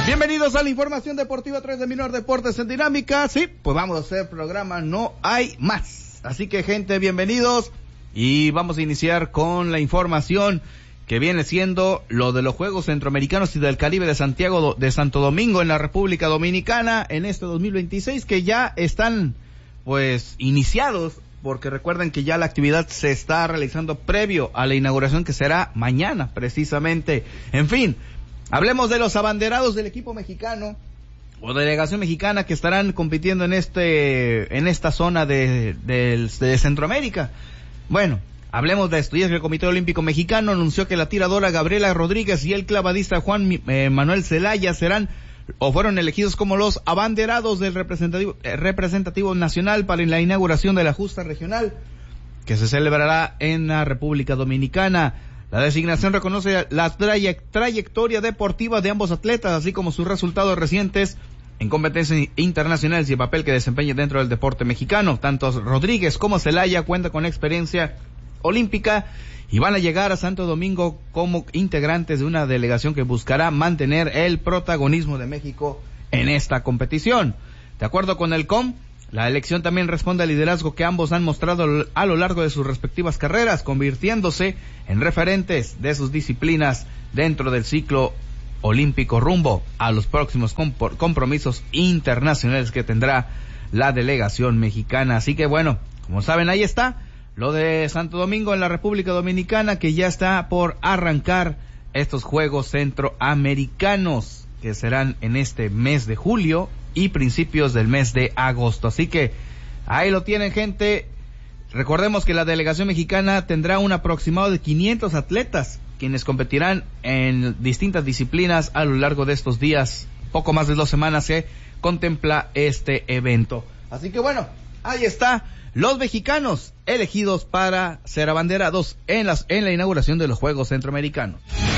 Bienvenidos a la información deportiva 3 de Minor Deportes en Dinámica. Sí, pues vamos a hacer programa, no hay más. Así que, gente, bienvenidos. Y vamos a iniciar con la información que viene siendo lo de los Juegos Centroamericanos y del Caribe de Santo Domingo en la República Dominicana en este 2026, que ya están pues iniciados, porque recuerden que ya la actividad se está realizando previo a la inauguración, que será mañana precisamente. En fin, hablemos de los abanderados del equipo mexicano o delegación mexicana que estarán compitiendo en esta zona de Centroamérica. Bueno, hablemos de esto, y es que el Comité Olímpico Mexicano anunció que la tiradora Gabriela Rodríguez y el clavadista Juan Manuel Zelaya fueron elegidos como los abanderados del representativo nacional para la inauguración de la justa regional que se celebrará en la República Dominicana. La designación reconoce la trayectoria deportiva de ambos atletas, así como sus resultados recientes en competencias internacionales y el papel que desempeñan dentro del deporte mexicano. Tanto Rodríguez como Zelaya cuentan con experiencia olímpica y van a llegar a Santo Domingo como integrantes de una delegación que buscará mantener el protagonismo de México en esta competición. De acuerdo con el COM, la elección también responde al liderazgo que ambos han mostrado a lo largo de sus respectivas carreras, convirtiéndose en referentes de sus disciplinas dentro del ciclo olímpico rumbo a los próximos compromisos internacionales que tendrá la delegación mexicana. Así que bueno, como saben, ahí está lo de Santo Domingo en la República Dominicana, que ya está por arrancar estos Juegos Centroamericanos, que serán en este mes de julio y principios del mes de agosto. Así que ahí lo tienen, gente. Recordemos que la delegación mexicana tendrá un aproximado de 500 atletas, quienes competirán en distintas disciplinas a lo largo de estos días. Poco más de 2 semanas se contempla este evento. Así que bueno, ahí está. Los mexicanos elegidos para ser abanderados en la inauguración de los Juegos Centroamericanos.